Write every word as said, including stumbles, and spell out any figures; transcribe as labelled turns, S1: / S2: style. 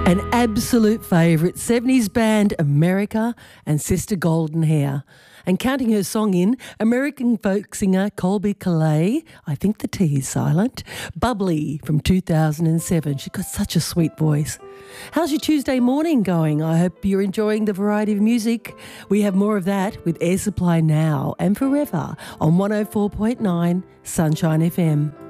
S1: An absolute favourite, seventies band America and Sister Golden Hair. And counting her song in, American folk singer Colby Calais, I think the T is silent, Bubbly from two thousand seven. She's got such a sweet voice. How's your Tuesday morning going? I hope you're enjoying the variety of music. We have more of that with Air Supply now and forever on one oh four point nine Sunshine F M.